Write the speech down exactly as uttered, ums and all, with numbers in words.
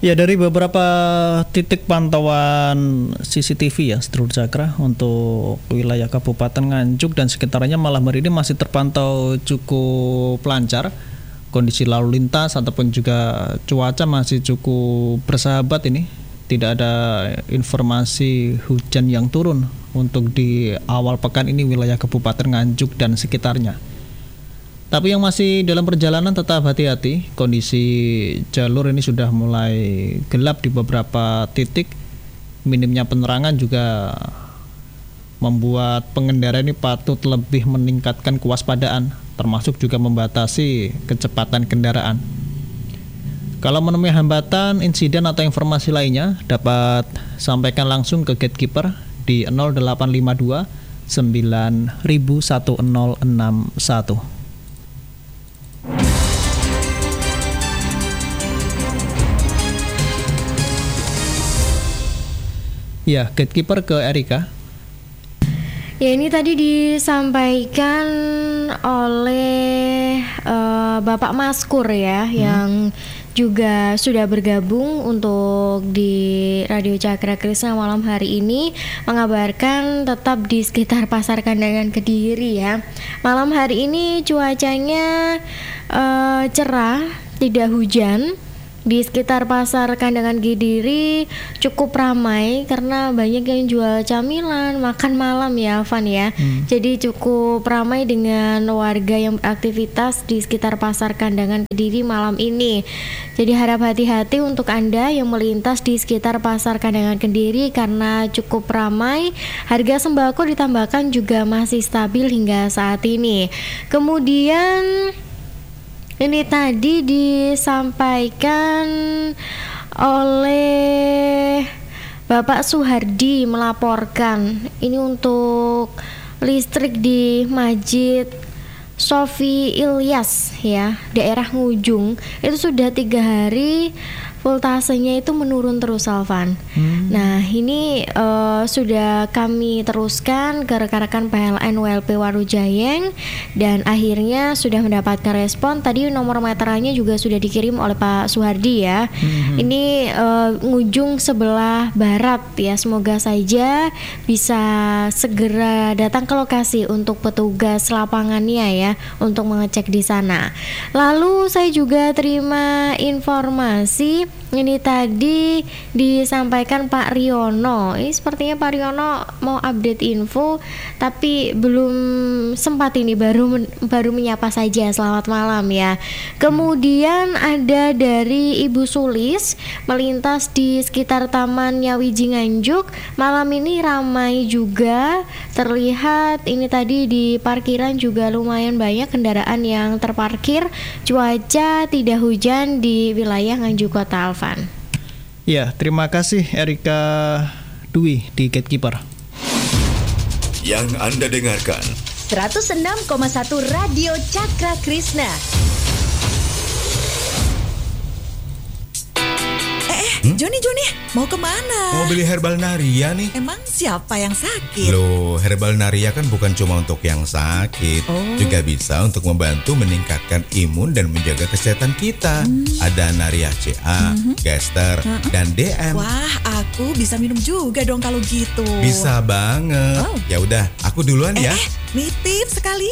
Ya, dari beberapa titik pantauan C C T V ya, Sedulur Cakra, untuk wilayah Kabupaten Nganjuk dan sekitarnya malam hari ini masih terpantau cukup lancar. Kondisi lalu lintas ataupun juga cuaca masih cukup bersahabat ini. Tidak ada informasi hujan yang turun untuk di awal pekan ini wilayah Kabupaten Nganjuk dan sekitarnya. Tapi yang masih dalam perjalanan tetap hati-hati. Kondisi jalur ini sudah mulai gelap di beberapa titik. Minimnya penerangan juga membuat pengendara ini patut lebih meningkatkan kewaspadaan, termasuk juga membatasi kecepatan kendaraan. Kalau menemui hambatan, insiden atau informasi lainnya dapat sampaikan langsung ke gatekeeper di nol delapan lima dua sembilan satu nol enam satu. Ya, gatekeeper ke Erika. Ya, ini tadi disampaikan oleh uh, Bapak Maskur ya, hmm. yang juga sudah bergabung untuk di Radio Cakra Krisna malam hari ini, mengabarkan tetap di sekitar Pasar Kandangan Kediri ya. Malam hari ini cuacanya uh, cerah, tidak hujan. Di sekitar Pasar Kandangan Kediri cukup ramai karena banyak yang jual camilan, makan malam ya Van ya. Hmm. Jadi cukup ramai dengan warga yang beraktivitas di sekitar Pasar Kandangan Kediri malam ini. Jadi harap hati-hati untuk Anda yang melintas di sekitar Pasar Kandangan Kediri karena cukup ramai. Harga sembako ditambahkan juga masih stabil hingga saat ini. Kemudian ini tadi disampaikan oleh Bapak Suhardi melaporkan ini untuk listrik di Masjid Sofi Ilyas ya, daerah Ngujung itu sudah tiga hari voltasenya itu menurun terus Alvan. Hmm. Nah ini uh, sudah kami teruskan ke rekan-rekan P L N W L P Warujayeng dan akhirnya sudah mendapatkan respon. Tadi nomor meterannya juga sudah dikirim oleh Pak Suhardi ya. Hmm. Ini uh, Ngujung sebelah barat ya. Semoga saja bisa segera datang ke lokasi untuk petugas lapangannya ya untuk mengecek di sana. Lalu saya juga terima informasi ini tadi disampaikan Pak Riono. Ini sepertinya Pak Riono mau update info tapi belum sempat, ini baru baru menyapa saja. Selamat malam ya. Kemudian ada dari Ibu Sulis melintas di sekitar Taman Nyawiji Nganjuk. Malam ini ramai juga terlihat. Ini tadi di parkiran juga lumayan banyak kendaraan yang terparkir. Cuaca tidak hujan di wilayah Nganjuk Kota Alvan. Ya, terima kasih Erika Dwi di Gatekeeper. Yang Anda dengarkan seratus enam koma satu Radio Cakra Krisna. Hmm? Joni, Joni, mau kemana? Mau beli herbal Naria nih. Emang siapa yang sakit? Loh, herbal Naria kan bukan cuma untuk yang sakit, oh. juga bisa untuk membantu meningkatkan imun dan menjaga kesehatan kita. Hmm. Ada Naria C A, mm-hmm. Gester, uh-uh. dan D M. Wah, aku bisa minum juga dong kalau gitu. Bisa banget. Oh. Ya udah, aku duluan eh, ya. Eh, nitip sekali.